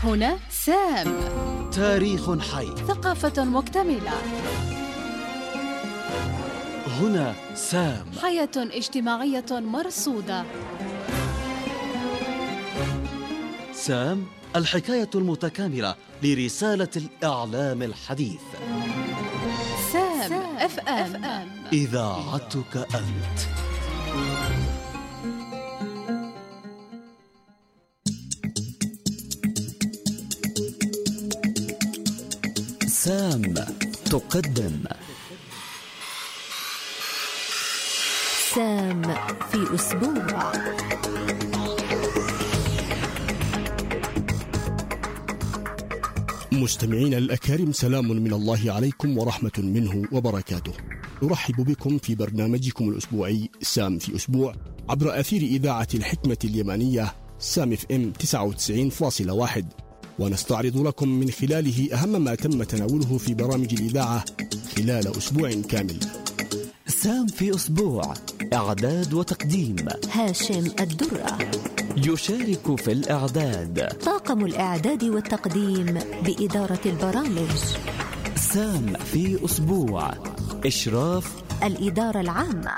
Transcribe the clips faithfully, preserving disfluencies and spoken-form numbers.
هنا سام، تاريخ حي، ثقافة مكتملة. هنا سام، حياة اجتماعية مرصودة. سام، الحكاية المتكاملة لرسالة الإعلام الحديث. سام اف ام، إذاعتك أنت. سام تقدم سام في أسبوع. مستمعين الأكارم، سلام من الله عليكم ورحمة منه وبركاته. نرحب بكم في برنامجكم الأسبوعي سام في أسبوع عبر أثير إذاعة الحكمة اليمنية سام اف ام تسعة وتسعين فاصلة واحد، ونستعرض لكم من خلاله أهم ما تم تناوله في برامج الإذاعة خلال أسبوع كامل. سام في أسبوع، إعداد وتقديم هاشم الدرة. يشارك في الإعداد طاقم الإعداد والتقديم بإدارة البرامج. سام في أسبوع، إشراف الإدارة العامة.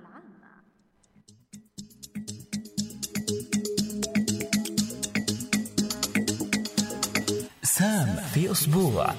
سام في أسبوع.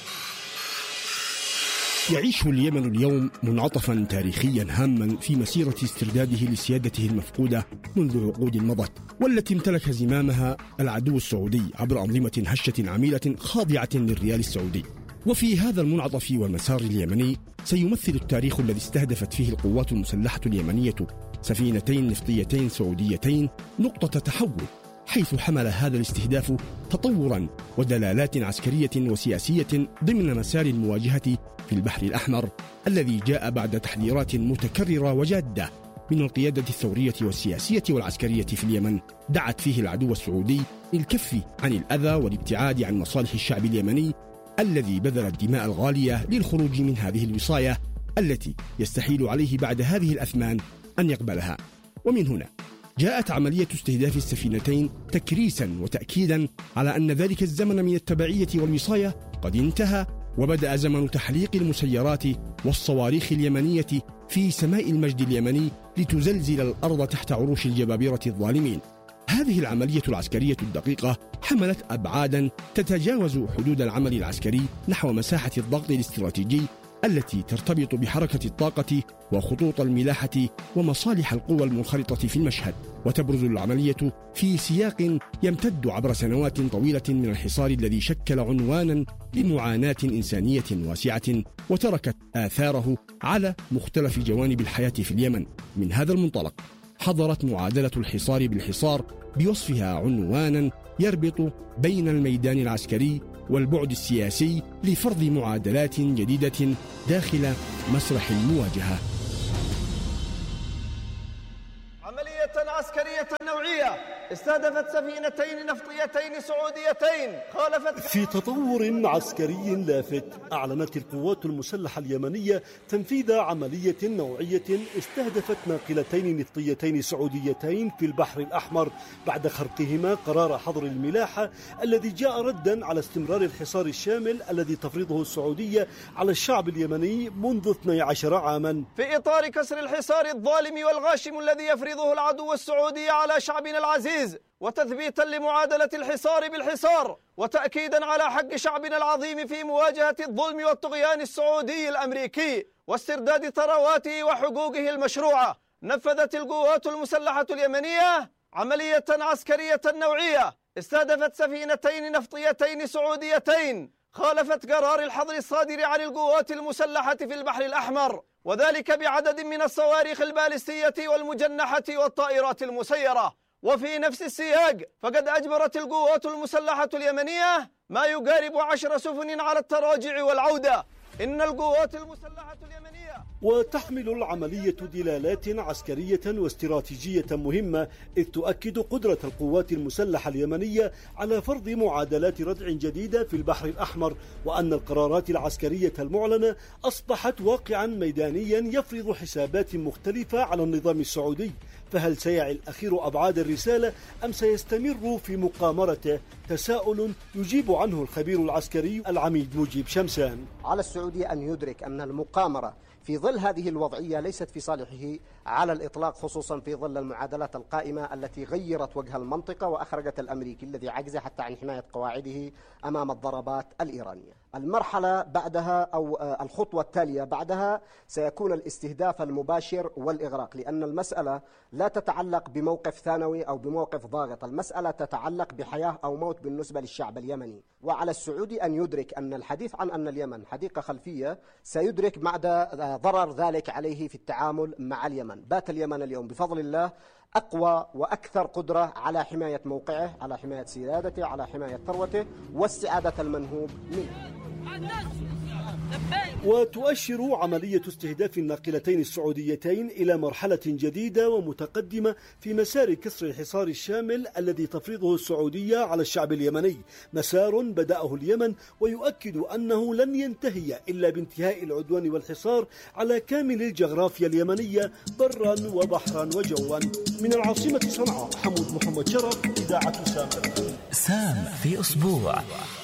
يعيش اليمن اليوم منعطفا تاريخيا هاما في مسيرة استرداده لسيادته المفقودة منذ عقود مضت، والتي امتلك زمامها العدو السعودي عبر أنظمة هشة عميلة خاضعة للريال السعودي. وفي هذا المنعطف والمسار اليمني سيمثل التاريخ الذي استهدفت فيه القوات المسلحة اليمنية سفينتين نفطيتين سعوديتين نقطة تحول، حيث حمل هذا الاستهداف تطورا ودلالات عسكرية وسياسية ضمن مسار المواجهة في البحر الأحمر، الذي جاء بعد تحذيرات متكررة وجادة من القيادة الثورية والسياسية والعسكرية في اليمن، دعت فيه العدو السعودي للكف عن الأذى والابتعاد عن مصالح الشعب اليمني الذي بذل الدماء الغالية للخروج من هذه الوصاية التي يستحيل عليه بعد هذه الأثمان أن يقبلها. ومن هنا جاءت عملية استهداف السفينتين تكريسا وتأكيدا على أن ذلك الزمن من التبعية والوصاية قد انتهى، وبدأ زمن تحليق المسيرات والصواريخ اليمنية في سماء المجد اليمني لتزلزل الأرض تحت عروش الجبابرة الظالمين. هذه العملية العسكرية الدقيقة حملت أبعادا تتجاوز حدود العمل العسكري نحو مساحة الضغط الاستراتيجي التي ترتبط بحركة الطاقة وخطوط الملاحة ومصالح القوى المنخرطة في المشهد، وتبرز العملية في سياق يمتد عبر سنوات طويلة من الحصار الذي شكل عنوانا لمعاناة إنسانية واسعة وتركت آثاره على مختلف جوانب الحياة في اليمن. من هذا المنطلق حضرت معادلة الحصار بالحصار بوصفها عنوانا يربط بين الميدان العسكري والبعد السياسي لفرض معادلات جديدة داخل مسرح المواجهة. عملية عسكرية نوعية استهدفت سفينتين نفطيتين سعوديتين خالفت. في تطور عسكري لافت، أعلنت القوات المسلحة اليمنية تنفيذ عملية نوعية استهدفت ناقلتين نفطيتين سعوديتين في البحر الأحمر بعد خرقهما قرار حظر الملاحة الذي جاء ردا على استمرار الحصار الشامل الذي تفرضه السعودية على الشعب اليمني منذ اثني عشر عاما. في إطار كسر الحصار الظالم والغاشم الذي يفرضه العدو السعودي على شعبنا العزيز، وتثبيتا لمعادلة الحصار بالحصار، وتأكيدا على حق شعبنا العظيم في مواجهة الظلم والطغيان السعودي الأمريكي واسترداد ثرواته وحقوقه المشروعة، نفذت القوات المسلحة اليمنية عملية عسكرية نوعية استهدفت سفينتين نفطيتين سعوديتين خالفت قرار الحظر الصادر عن القوات المسلحة في البحر الأحمر، وذلك بعدد من الصواريخ البالستية والمجنحة والطائرات المسيرة. وفي نفس السياق فقد أجبرت القوات المسلحة اليمنية ما يقارب عشر سفن على التراجع والعودة. إن القوات المسلحة اليمنية وتحمل العملية دلالات عسكرية واستراتيجية مهمة، إذ تؤكد قدرة القوات المسلحة اليمنية على فرض معادلات ردع جديدة في البحر الأحمر، وأن القرارات العسكرية المعلنة أصبحت واقعا ميدانيا يفرض حسابات مختلفة على النظام السعودي. فهل سيعي الأخير أبعاد الرسالة أم سيستمر في مقامرته؟ تساؤل يجيب عنه الخبير العسكري العميد مجيب شمسان. على السعودي أن يدرك أن المقامرة في ظل هذه الوضعية ليست في صالحه على الإطلاق، خصوصا في ظل المعادلات القائمة التي غيرت وجه المنطقة وأخرجت الأمريكي الذي عجز حتى عن حماية قواعده أمام الضربات الإيرانية. المرحلة بعدها أو الخطوة التالية بعدها سيكون الاستهداف المباشر والإغراق، لأن المسألة لا تتعلق بموقف ثانوي أو بموقف ضاغط، المسألة تتعلق بحياة أو موت بالنسبة للشعب اليمني. وعلى السعودي أن يدرك أن الحديث عن أن اليمن حديقة خلفية سيدرك مدى ضرر ذلك عليه في التعامل مع اليمن. بات اليمن اليوم بفضل الله أقوى وأكثر قدرة على حماية موقعه، على حماية سيادته، على حماية ثروته واستعادة المنهوب منه. وتؤشر عملية استهداف الناقلتين السعوديتين إلى مرحلة جديدة ومتقدمة في مسار كسر الحصار الشامل الذي تفرضه السعودية على الشعب اليمني، مسار بدأه اليمن ويؤكد أنه لن ينتهي إلا بانتهاء العدوان والحصار على كامل الجغرافيا اليمنية برا وبحرا وجوا. من العاصمة صنعاء، حمود محمد شرف، إذاعة سام. سام في أسبوع.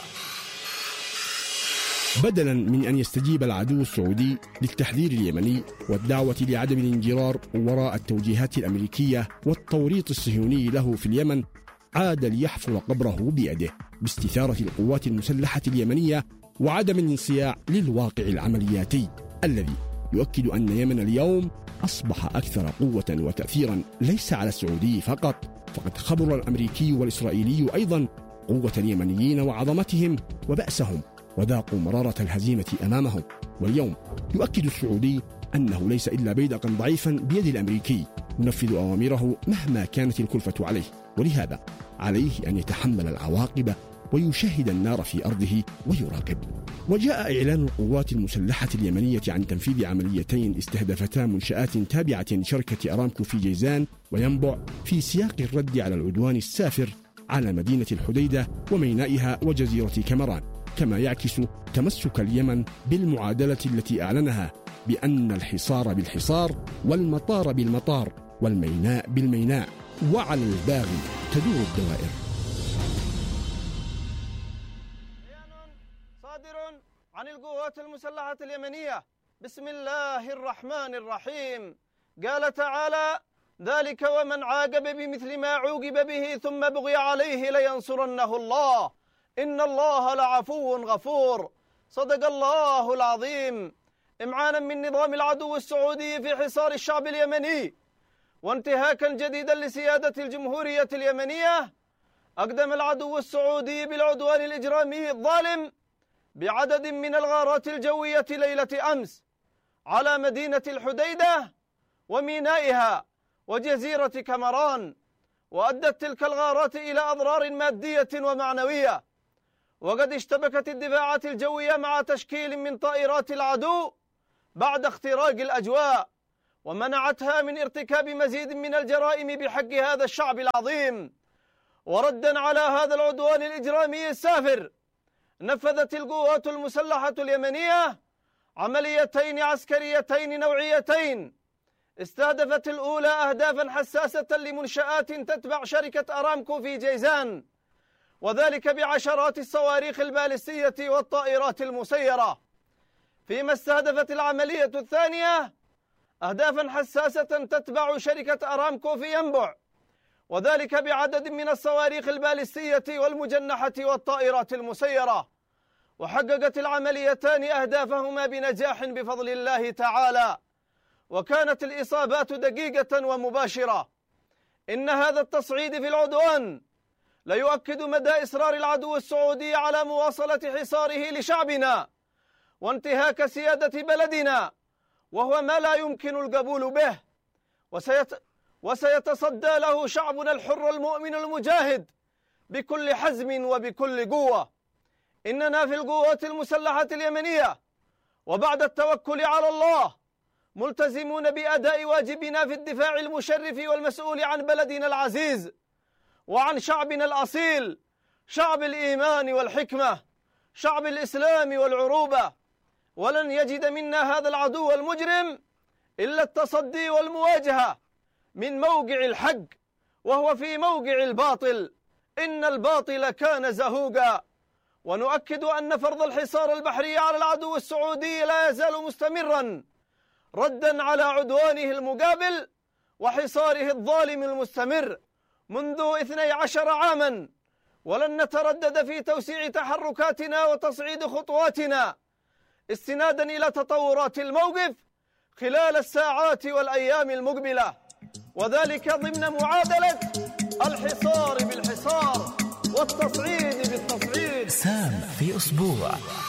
بدلا من أن يستجيب العدو السعودي للتحذير اليمني والدعوة لعدم الانجرار وراء التوجيهات الأمريكية والتوريط الصهيوني له في اليمن، عاد ليحفر قبره بيده باستثارة القوات المسلحة اليمنية وعدم الانصياع للواقع العملياتي الذي يؤكد أن اليمن اليوم أصبح أكثر قوة وتأثيرا ليس على السعودي فقط، فقد خبر الأمريكي والإسرائيلي أيضا قوة اليمنيين وعظمتهم وبأسهم، وذاقوا مرارة الهزيمة أمامهم. واليوم يؤكد السعودي أنه ليس إلا بيدقا ضعيفا بيد الأمريكي ينفذ أوامره مهما كانت الكلفة عليه، ولهذا عليه أن يتحمل العواقب ويشاهد النار في أرضه ويراقب. وجاء إعلان القوات المسلحة اليمنية عن تنفيذ عمليتين استهدفتا منشآت تابعة لشركة أرامكو في جيزان وينبع في سياق الرد على العدوان السافر على مدينة الحديدة ومينائها وجزيرة كامران، كما يعكس تمسك اليمن بالمعادلة التي أعلنها بأن الحصار بالحصار والمطار بالمطار والميناء بالميناء، وعلى الباغي تدور الدوائر. صادر عن القوات المسلحة اليمنية بسم الله الرحمن الرحيم. قال تعالى: ذلك ومن عاقب بمثل ما عوقب به ثم بغي عليه لينصرنه الله إن الله لعفو غفور. صدق الله العظيم. إمعانا من نظام العدو السعودي في حصار الشعب اليمني وانتهاكا جديدا لسيادة الجمهورية اليمنية، أقدم العدو السعودي بالعدوان الإجرامي الظالم بعدد من الغارات الجوية ليلة أمس على مدينة الحديدة ومينائها وجزيرة كامران، وأدت تلك الغارات إلى أضرار مادية ومعنوية. وقد اشتبكت الدفاعات الجوية مع تشكيل من طائرات العدو بعد اختراق الأجواء، ومنعتها من ارتكاب مزيد من الجرائم بحق هذا الشعب العظيم. وردا على هذا العدوان الإجرامي السافر، نفذت القوات المسلحة اليمنية عمليتين عسكريتين نوعيتين، استهدفت الأولى أهدافا حساسة لمنشآت تتبع شركة أرامكو في جيزان، وذلك بعشرات الصواريخ البالستية والطائرات المسيرة. فيما استهدفت العملية الثانية أهدافا حساسة تتبع شركة أرامكو في ينبع، وذلك بعدد من الصواريخ البالستية والمجنحة والطائرات المسيرة. وحققت العمليتان أهدافهما بنجاح بفضل الله تعالى، وكانت الإصابات دقيقة ومباشرة. إن هذا التصعيد في العدوان ليؤكد مدى إصرار العدو السعودي على مواصلة حصاره لشعبنا وانتهاك سيادة بلدنا، وهو ما لا يمكن القبول به، وسيت وسيتصدى له شعبنا الحر المؤمن المجاهد بكل حزم وبكل قوة. إننا في القوات المسلحة اليمنية وبعد التوكل على الله ملتزمون بأداء واجبنا في الدفاع المشرف والمسؤول عن بلدنا العزيز وعن شعبنا الأصيل، شعب الإيمان والحكمة، شعب الإسلام والعروبة. ولن يجد منا هذا العدو المجرم إلا التصدي والمواجهة من موقع الحق، وهو في موقع الباطل. إن الباطل كان زهوقا. ونؤكد أن فرض الحصار البحري على العدو السعودي لا يزال مستمرا ردا على عدوانه المقابل وحصاره الظالم المستمر منذ اثني عشر عاما، ولن نتردد في توسيع تحركاتنا وتصعيد خطواتنا استنادا إلى تطورات الموقف خلال الساعات والأيام المقبلة، وذلك ضمن معادلة الحصار بالحصار والتصعيد بالتصعيد. سام في أسبوع.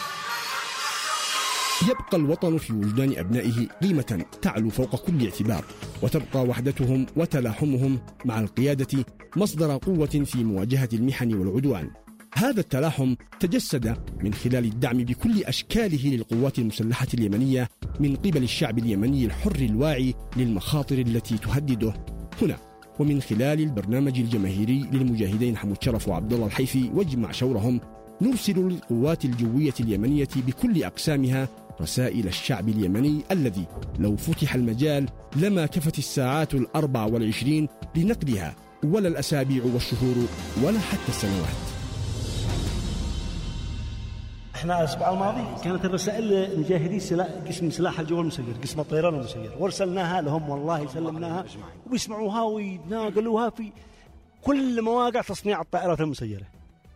يبقى الوطن في وجدان أبنائه قيمة تعلو فوق كل اعتبار، وتبقى وحدتهم وتلاحمهم مع القيادة مصدر قوة في مواجهة المحن والعدوان. هذا التلاحم تجسد من خلال الدعم بكل أشكاله للقوات المسلحة اليمنية من قبل الشعب اليمني الحر الواعي للمخاطر التي تهدده هنا، ومن خلال البرنامج الجماهيري للمجاهدين حمود شرف وعبد الله الحيفي واجمع شورهم، نرسل للقوات الجوية اليمنية بكل أقسامها رسائل الشعب اليمني الذي لو فتح المجال لما كفت الساعات الأربع والعشرين لنقلها، ولا الأسابيع والشهور ولا حتى السنوات. احنا الاسبوع الماضي كانت الرسائل مجاهدي سلاح قسم سلاح الجو المسير، قسم الطيران المسير، وارسلناها لهم والله سلمناها وبيسمعوها ويتناقلوها في كل مواقع تصنيع الطائرات المسيرة،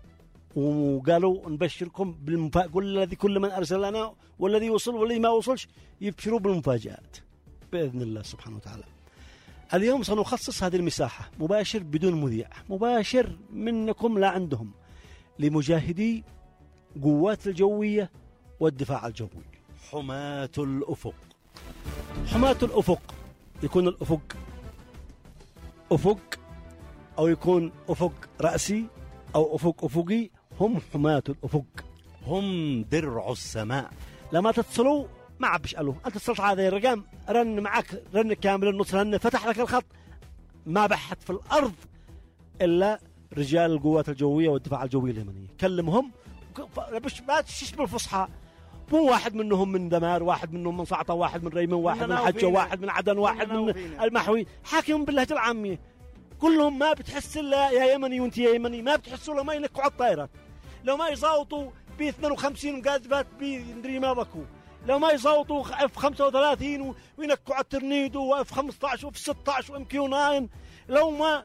وقالوا نبشركم بالمفاجأة، كل الذي كل من أرسل لنا والذي وصل والذي ما وصلش يبشروا بالمفاجآت بإذن الله سبحانه وتعالى. اليوم سنخصص هذه المساحة مباشر بدون مذيع، مباشر منكم لا عندهم، لمجاهدي قوات الجوية والدفاع الجوي. حماة الأفق. حماة الأفق يكون الأفق أفق أو يكون أفق رأسي أو أفق أفقي، هم حماة الأفق، هم درع السماء. لما تتصلوا ما عاد بيسألوا، أنت اتصلت على هذا الرقم رن معك رن كامل النص، رن فتح لك الخط، ما بحث في الأرض إلا رجال القوات الجوية والدفاع الجوي اليمنية، كلمهم مش ما تشش بالفصحى، مو واحد منهم من دمار، واحد منهم من صعطة، واحد من ريمن، واحد من حجة، واحد من عدن، واحد من المحوي، حاكم باللهجة العامية، كلهم ما بتحس إلا يا يمني وانت يا يمني، ما بتحسوا لو ما ينكوا على الطائرات، لو ما يصوتوا ب اثنين وخمسين مقاذفات بندري ما بكوا، لو ما يصوتوا اف خمسة وثلاثين وينكوا على الترنيدو واف خمسة عشر واف ستة عشر وام كيو تسعة، لو ما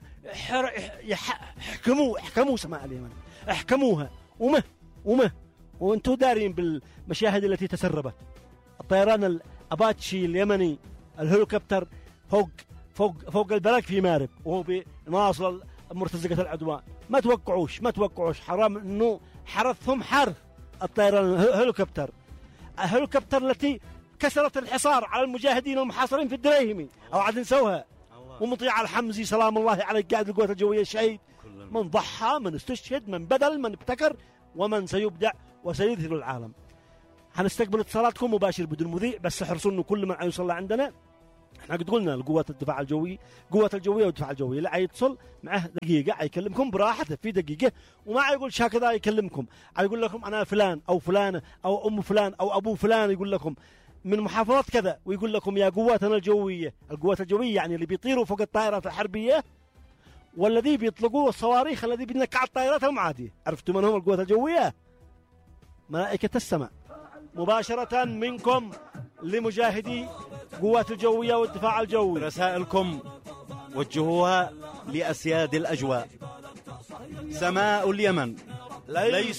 احكموا احكموا سماء اليمن، احكموها ومه ومه وانتم دارين بالمشاهد التي تسربت. الطيران الاباتشي اليمني الهليكوبتر فوق فوق فوق البلد في مارب وهو بناصر مرتزقة العدوان، ما توقعوش ما توقعوش حرام انه حرثهم حرث الطيران الهليكوبتر، الهليكوبتر التي كسرت الحصار على المجاهدين المحاصرين في الدريهمي او عاد نسوها، ومطيع الحمزي سلام الله عليه قائد القوات الجوية الشهيد، من ضحى من استشهد من بذل من ابتكر ومن سيبدع وسيذهل العالم. هنستقبل اتصالاتكم مباشر بدون مذيع، بس احرصوا انه كل من يوصل عندنا، احنا قد قلنا القوات الدفاع الجوي قوات الجويه والدفاع الجوي، اللي يتصل معه دقيقه يكلمكم براحته في دقيقه، وما يقول هكذا يكلمكم، يقول لكم انا فلان او فلانه او ام فلان او ابو فلان، يقول لكم من محافظات كذا، ويقول لكم يا قواتنا الجويه. القوات الجويه يعني اللي بيطيروا فوق الطائرات الحربيه والذي بيطلقوا الصواريخ الذي بينك على الطائرات المعاديه. عرفتوا من هم القوات الجويه؟ ملائكه السماء. مباشره منكم لمجاهدي قوات الجويه والدفاع الجوي، رسائلكم وجهوها لأسياد الأجواء. سماء اليمن ليس